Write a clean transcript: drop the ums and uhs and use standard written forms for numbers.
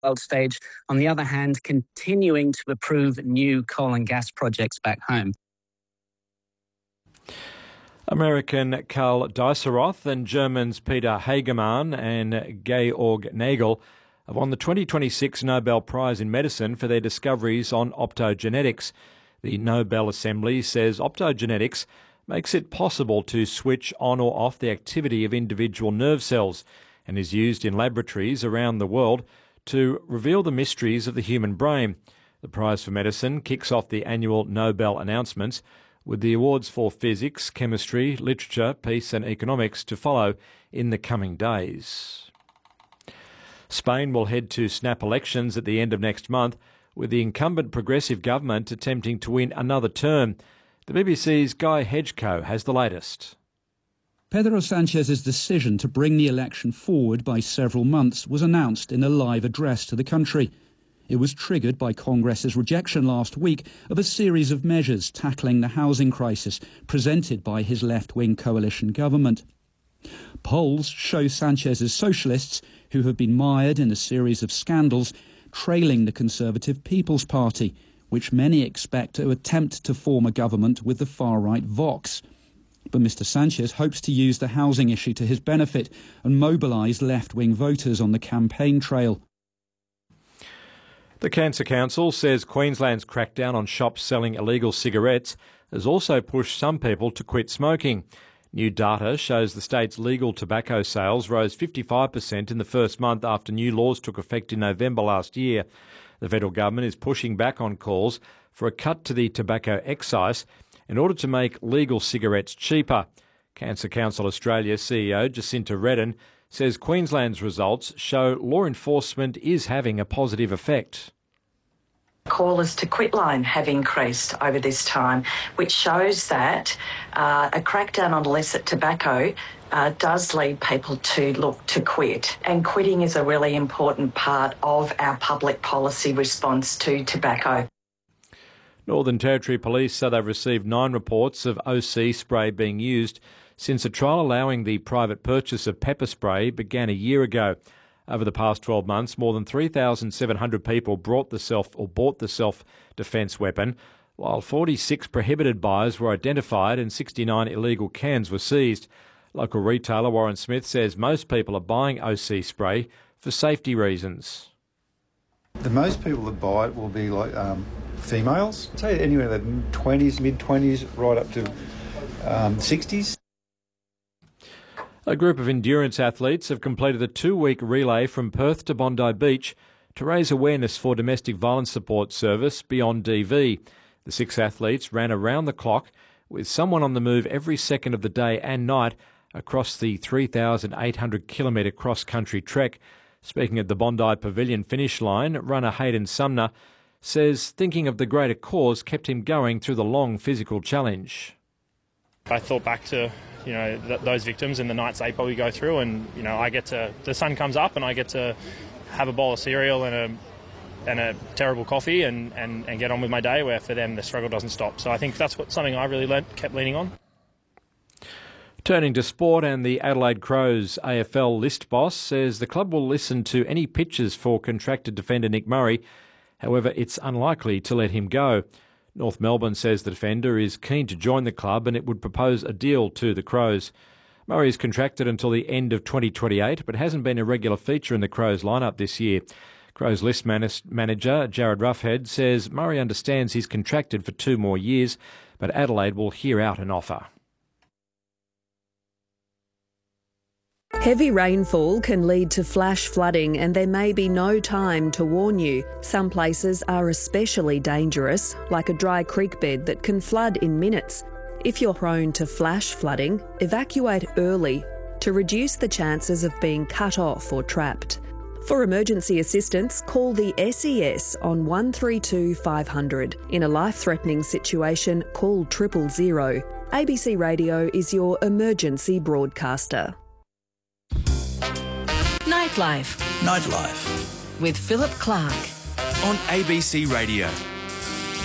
world stage. On the other hand, continuing to approve new coal and gas projects back home. American Karl Dieseroth and Germans Peter Hagemann and Georg Nagel have won the 2026 Nobel Prize in Medicine for their discoveries on optogenetics. The Nobel Assembly says optogenetics makes it possible to switch on or off the activity of individual nerve cells and is used in laboratories around the world to reveal the mysteries of the human brain. The Prize for Medicine kicks off the annual Nobel announcements, with the awards for physics, chemistry, literature, peace and economics to follow in the coming days. Spain will head to snap elections at the end of next month, with the incumbent progressive government attempting to win another term. The BBC's Guy Hedgecoe has the latest. Pedro Sanchez's decision to bring the election forward by several months was announced in a live address to the country. It was triggered by Congress's rejection last week of a series of measures tackling the housing crisis presented by his left-wing coalition government. Polls show Sanchez's socialists, who have been mired in a series of scandals, trailing the Conservative People's Party, which many expect to attempt to form a government with the far-right Vox. But Mr Sanchez hopes to use the housing issue to his benefit and mobilise left-wing voters on the campaign trail. The Cancer Council says Queensland's crackdown on shops selling illegal cigarettes has also pushed some people to quit smoking. New data shows the state's legal tobacco sales rose 55% in the first month after new laws took effect in November last year. The federal government is pushing back on calls for a cut to the tobacco excise in order to make legal cigarettes cheaper. Cancer Council Australia CEO Jacinta Redden says Queensland's results show law enforcement is having a positive effect. Callers to quitline have increased over this time, which shows that a crackdown on illicit tobacco does lead people to look to quit. And quitting is a really important part of our public policy response to tobacco. Northern Territory Police say they've received 9 reports of OC spray being used since a trial allowing the private purchase of pepper spray began a year ago. Over the past 12 months, more than 3,700 people bought the self-defence weapon, while 46 prohibited buyers were identified and 69 illegal cans were seized. Local retailer Warren Smith says most people are buying OC spray for safety reasons. The most people that buy it will be like females, I'd say anywhere in the 20s, mid-20s, right up to 60s. A group of endurance athletes have completed a 2-week relay from Perth to Bondi Beach to raise awareness for domestic violence support service Beyond DV. The 6 athletes ran around the clock with someone on the move every second of the day and night across the 3,800-kilometre cross-country trek. Speaking at the Bondi Pavilion finish line, runner Hayden Sumner says thinking of the greater cause kept him going through the long physical challenge. I thought back to those victims and the nights they probably go through, and the sun comes up and I get to have a bowl of cereal and a terrible coffee and get on with my day, where for them the struggle doesn't stop. So I think that's something I really kept leaning on. Turning to sport, and the Adelaide Crows AFL list boss says the club will listen to any pitches for contracted defender Nick Murray. However, it's unlikely to let him go. North Melbourne says the defender is keen to join the club and it would propose a deal to the Crows. Murray is contracted until the end of 2028 but hasn't been a regular feature in the Crows lineup this year. Crows list manager Jared Roughhead says Murray understands he's contracted for 2 more years, but Adelaide will hear out an offer. Heavy rainfall can lead to flash flooding and there may be no time to warn you. Some places are especially dangerous, like a dry creek bed that can flood in minutes. If you're prone to flash flooding, evacuate early to reduce the chances of being cut off or trapped. For emergency assistance, call the SES on 132 500. In a life-threatening situation, call 000. ABC Radio is your emergency broadcaster. Nightlife. Nightlife. With Philip Clark. On ABC Radio.